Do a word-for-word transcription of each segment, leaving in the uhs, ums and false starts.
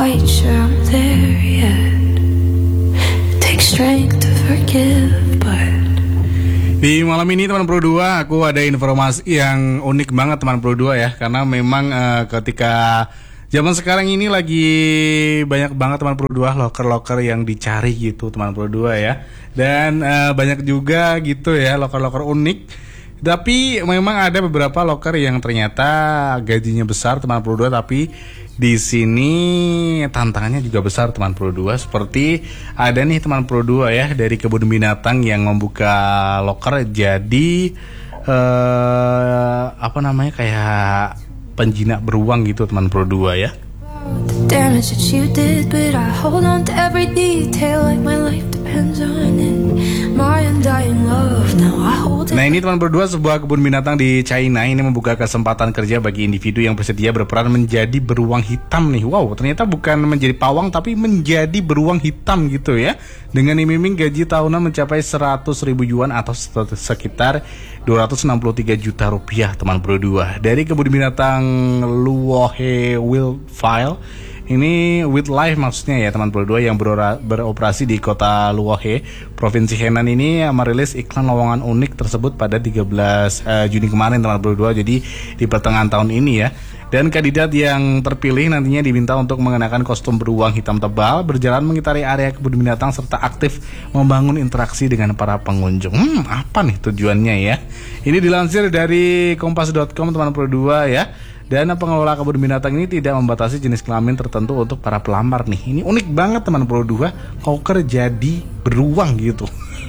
quite sure I'm there yet. It takes strength to forgive, but di malam ini teman Pro dua aku ada informasi yang unik banget teman Pro dua ya. Karena memang uh, ketika zaman sekarang ini lagi banyak banget teman Pro dua loker-loker yang dicari gitu teman Pro dua ya. Dan uh, banyak juga gitu ya loker-loker unik. Tapi memang ada beberapa loker yang ternyata gajinya besar teman Pro dua, tapi di sini tantangannya juga besar teman Pro dua. Seperti ada nih teman Pro dua ya dari kebun binatang yang membuka loker jadi eh, apa namanya kayak penjinak beruang gitu teman Pro dua ya. damage that you did, but I hold on to every detail like my life depends on it. My undying love, now I hold it. Nah ini teman berdua, sebuah kebun binatang di China ini membuka kesempatan kerja bagi individu yang bersedia berperan menjadi beruang hitam nih. Wow, ternyata bukan menjadi pawang tapi menjadi beruang hitam gitu ya. Dengan iming-iming gaji tahunan mencapai seratus ribu yuan atau sekitar dua ratus enam puluh tiga juta rupiah teman berdua. Dari kebun binatang Luohe Wildlife. Ini Wildlife maksudnya ya teman berdua yang berora, beroperasi di kota Luohe, Provinsi Henan ini merilis iklan lowongan unik tersebut pada tiga belas uh, Juni kemarin teman berdua. Jadi di pertengahan tahun ini ya. Dan kandidat yang terpilih nantinya diminta untuk mengenakan kostum beruang hitam tebal, berjalan mengitari area kebun binatang serta aktif membangun interaksi dengan para pengunjung. Hmm, apa nih tujuannya ya? Ini dilansir dari kompas dot com teman berdua ya. Dan pengelola kebun binatang ini tidak membatasi jenis kelamin tertentu untuk para pelamar nih. Ini unik banget teman Pro dua, koker jadi beruang gitu.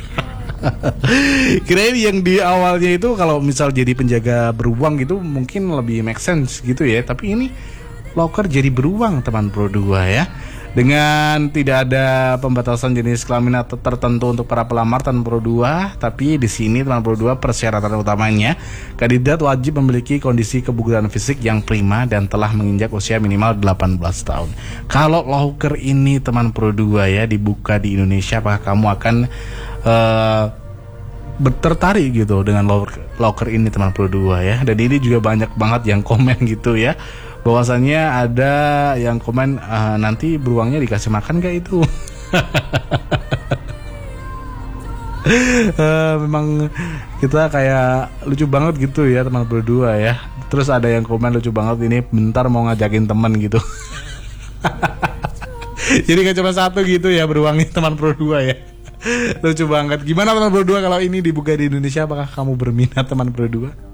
Kirain yang di awalnya itu kalau misal jadi penjaga beruang gitu mungkin lebih make sense gitu ya. Tapi ini loker jadi beruang teman Pro dua ya. Dengan tidak ada pembatasan jenis kelamin tertentu untuk para pelamar teman Pro dua, tapi di sini teman Pro dua persyaratan utamanya kandidat wajib memiliki kondisi kebugaran fisik yang prima dan telah menginjak usia minimal delapan belas tahun. Kalau loker ini teman Pro dua ya dibuka di Indonesia, apakah kamu akan uh, tertarik gitu dengan loker, loker ini teman Pro dua ya? Dan ini juga banyak banget yang komen gitu ya, bahwasannya ada yang komen uh, nanti beruangnya dikasih makan gak itu? uh, memang kita kayak lucu banget gitu ya teman berdua ya. Terus ada yang komen lucu banget ini, bentar mau ngajakin temen gitu. Jadi gak cuma satu gitu ya beruangnya teman berdua ya. Lucu banget. Gimana teman berdua kalau ini dibuka di Indonesia, apakah kamu berminat teman berdua?